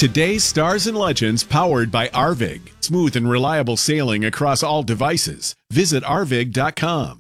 Today's stars and legends powered by Arvig. Smooth and reliable sailing across all devices. Visit arvig.com.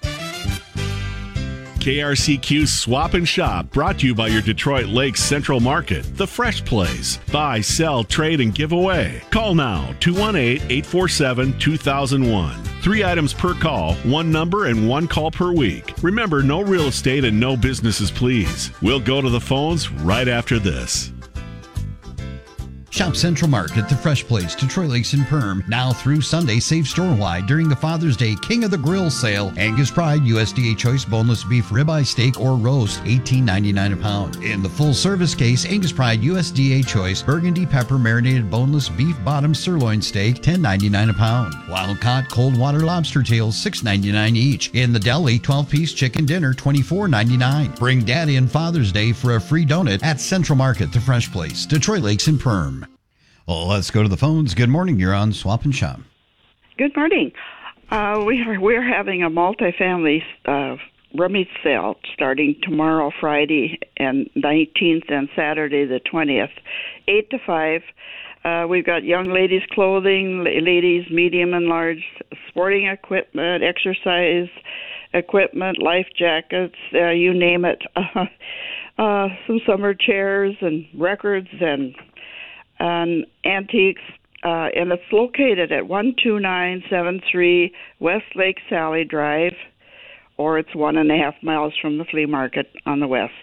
KRCQ Swap and Shop, brought to you by your Detroit Lakes Central Market, the Fresh Place. Buy, sell, trade, and give away. Call now, 218-847-2001. 3 items per call, 1 number, and 1 call per week. Remember, no real estate and no businesses, please. We'll go to the phones right after this. Shop Central Market, the Fresh Place, Detroit Lakes and Perm. Now through Sunday, save store-wide during the Father's Day King of the Grill sale. Angus Pride, USDA Choice Boneless Beef Ribeye Steak or Roast, $18.99 a pound. In the full-service case, Angus Pride, USDA Choice Burgundy Pepper Marinated Boneless Beef Bottom Sirloin Steak, $10.99 a pound. Wild-caught Cold Water Lobster Tails, $6.99 each. In the deli, 12-piece chicken dinner, $24.99. Bring Daddy on Father's Day for a free donut at Central Market, the Fresh Place, Detroit Lakes and Perm. Well, let's go to the phones. Good morning. You're on Swap and Shop. Good morning. We're having a multifamily rummage sale starting tomorrow, Friday, and 19th, and Saturday, the 20th, 8 to 5. We've got young ladies' clothing, ladies' medium and large sporting equipment, exercise equipment, life jackets, you name it. Some summer chairs and records and antiques, and it's located at 12973 Westlake Sally Drive, or it's 1.5 miles from the flea market on the west.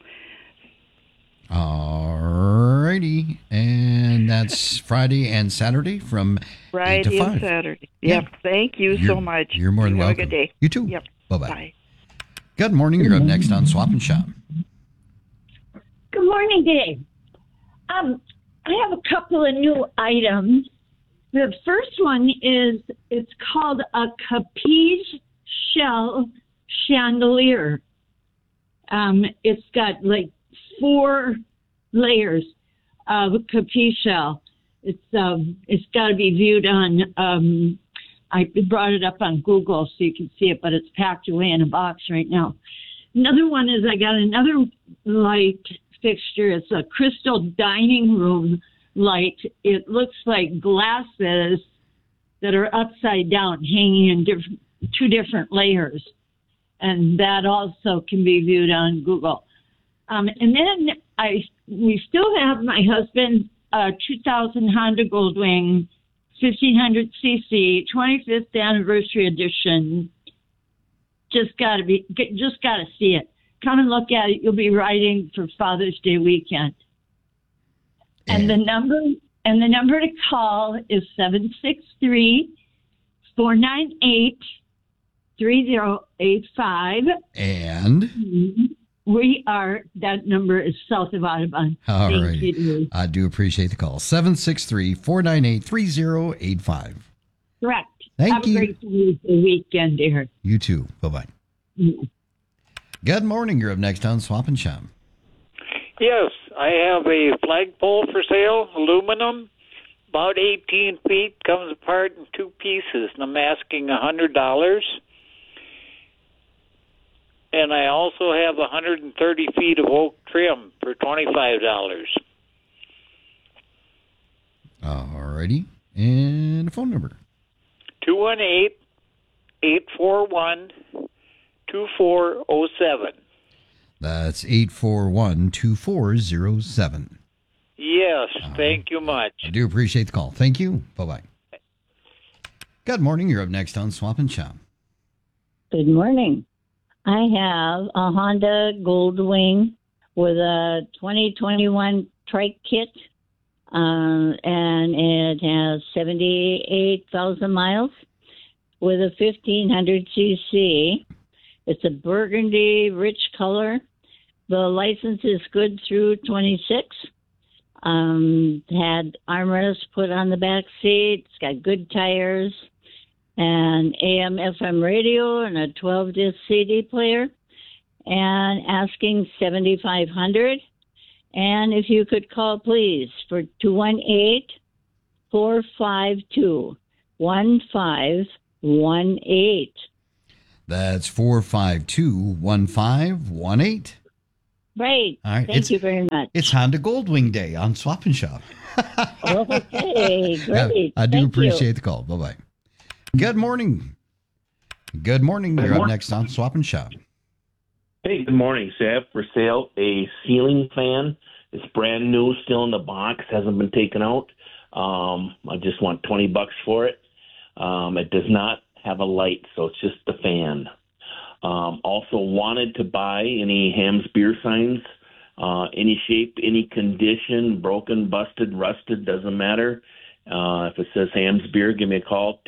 All righty, and that's Friday and Saturday from 8 to 5. Friday and Saturday. Yep. Yeah. Thank you so much. You're more than welcome. Have a good day. You too. Yep. Bye-bye. Bye. Good morning. You're up next on Swap and Shop. Good morning, Dave. I have a couple of new items. The first one is, it's called a Capiz shell chandelier. It's got like 4 layers of Capiz shell. It's got to be viewed on, I brought it up on Google so you can see it, but it's packed away in a box right now. Another one is I got another light fixture. It's a crystal dining room light. It looks like glasses that are upside down, hanging in 2 different layers, and that also can be viewed on Google. And then we still have my husband's 2000 Honda Goldwing 1500cc 25th anniversary edition. Just got to see it. Come and look at it. You'll be riding for Father's Day weekend. And the number to call is 763-498-3085. And that number is south of Audubon. All right. I do appreciate the call. 763-498-3085. Correct. Thank you. Have a great weekend, dear. You too. Bye-bye. Mm-hmm. Good morning. You're up next on Swap and Shop. Yes, I have a flagpole for sale, aluminum, about 18 feet, comes apart in 2 pieces, and I'm asking $100. And I also have 130 feet of oak trim for $25. All righty. And a phone number. 218-841-2407. That's 841-2407. Yes, thank you much. I do appreciate the call. Thank you. Bye-bye. Good morning. You're up next on Swap and Shop. Good morning. I have a Honda Goldwing with a 2021 trike kit, and it has 78,000 miles with a 1500cc. It's a burgundy, rich color. The license is good through 26. Had armrests put on the back seat. It's got good tires and AM/FM radio and a 12-disc CD player. And asking $7,500. And if you could call, please, for 218-452-1518. That's 452-1518. Right. All right. Thank you very much. It's Honda Goldwing Day on Swap and Shop. Okay, great. I do Thank appreciate you. the call. Bye-bye. Good morning. Good morning. You're up next on Swap and Shop. Hey, good morning. So I have for sale a ceiling fan. It's brand new, still in the box, hasn't been taken out. I just want $20 for it. It does not have a light, so it's just the fan. Also wanted to buy any Ham's beer signs, any shape, any condition, broken, busted, rusted, doesn't matter. If it says Ham's beer, give me a call,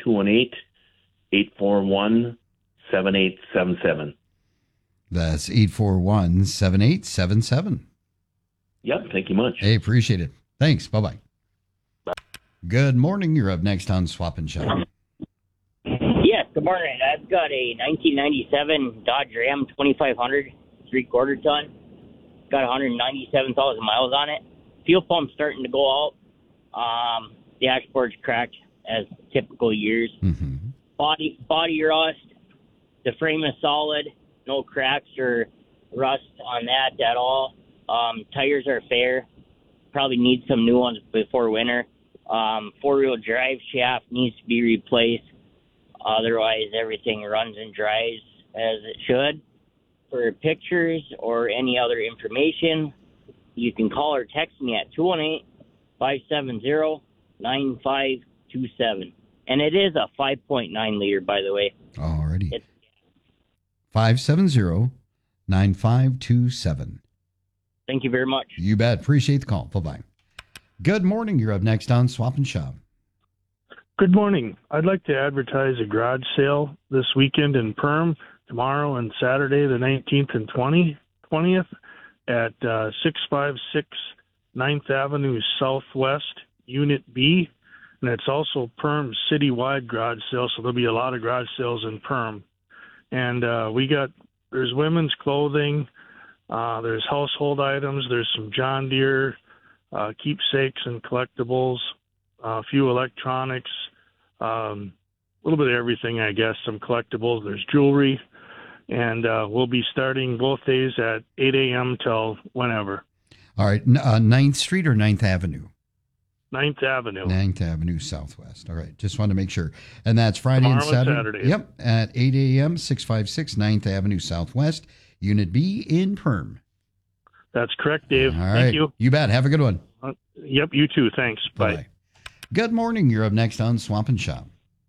218-841-7877. That's 841-7877. Yep, thank you much. Hey, appreciate it. Thanks. Bye-bye. Bye. Good morning. You're up next on Swap and Shop. Yes, good morning. I've got a 1997 Dodge Ram 2500 3/4 ton. Got 197,000 miles on it. Fuel pump's starting to go out. The dashboard's cracked as typical years. Mm-hmm. Body rust. The frame is solid. No cracks or rust on that at all. Tires are fair. Probably need some new ones before winter. Four-wheel drive shaft needs to be replaced. Otherwise, everything runs and drives as it should. For pictures or any other information, you can call or text me at 218-570-9527. And it is a 5.9 liter, by the way. Alrighty. 570-9527. Thank you very much. You bet. Appreciate the call. Bye-bye. Good morning. You're up next on Swap and Shop. Good morning. I'd like to advertise a garage sale this weekend in Perm, tomorrow and Saturday, the 19th and 20th, at 656 9th Avenue Southwest, Unit B. And it's also Perm's citywide garage sale, so there'll be a lot of garage sales in Perm. And there's women's clothing, there's household items, there's some John Deere keepsakes and collectibles, a few electronics, a little bit of everything, I guess, some collectibles. There's jewelry, and we'll be starting both days at 8 a.m. till whenever. All right. 9th Street or 9th Avenue? 9th Avenue. 9th Avenue Southwest. All right. Just wanted to make sure. And that's Friday and Tomorrow Saturday. and Saturday. Yep. At 8 a.m., 656 9th Avenue Southwest, Unit B in Perm. That's correct, Dave. All right. Thank you. You bet. Have a good one. Yep, you too. Thanks. Bye. Good morning. You're up next on Swamp and Shop.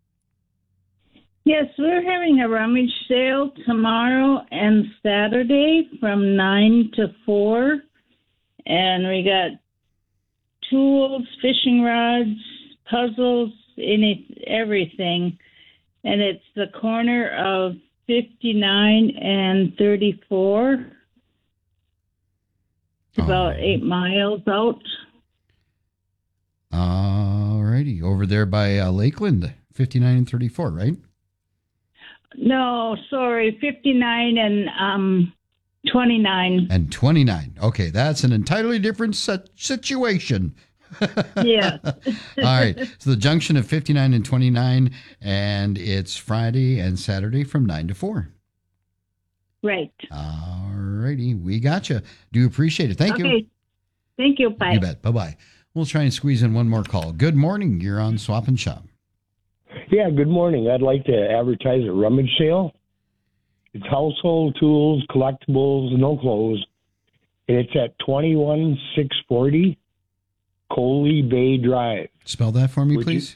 Yes, we're having a rummage sale tomorrow and Saturday from 9 to 4. And we got tools, fishing rods, puzzles, everything. And it's the corner of 59 and 34. It's about 8 miles out. All righty. Over there by Lakeland, 59 and 34, right? No, sorry, 59 and 29. And 29. Okay, that's an entirely different situation. Yeah. All right. So the junction of 59 and 29, and it's Friday and Saturday from 9 to 4. Right. All righty. We got you. Do appreciate it. Thank you. Thank you. Bye. You bet. Bye-bye. We'll try and squeeze in one more call. Good morning. You're on Swap and Shop. Yeah, good morning. I'd like to advertise a rummage sale. It's household tools, collectibles, no clothes. And it's at 21640 Coley Bay Drive. Spell that for me, please.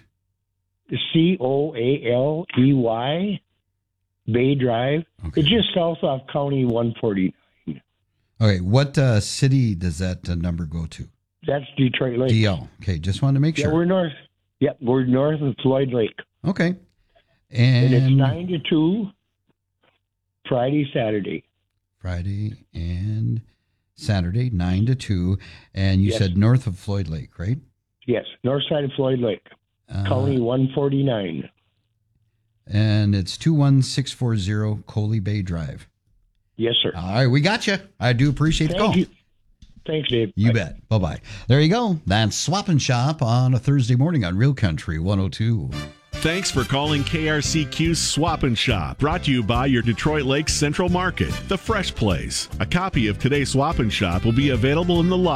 Coaley Bay Drive. Okay. It's just south of County 149. Okay, what city does that number go to? That's Detroit Lake. DL. Okay, just wanted to make sure. Yeah, we're north. Yep, we're north of Floyd Lake. Okay. And it's 9 to 2, Friday, Saturday. Friday and Saturday, 9 to 2. And you said north of Floyd Lake, right? Yes, north side of Floyd Lake, County 149. And it's 21640 Coley Bay Drive. Yes, sir. All right, we got you. I do appreciate the call. You. Thanks, Dave. You bet. Bye-bye. There you go. That's Swap and Shop on a Thursday morning on Real Country 102. Thanks for calling KRCQ's Swap and Shop, brought to you by your Detroit Lakes Central Market, the Fresh Place. A copy of today's Swap and Shop will be available in the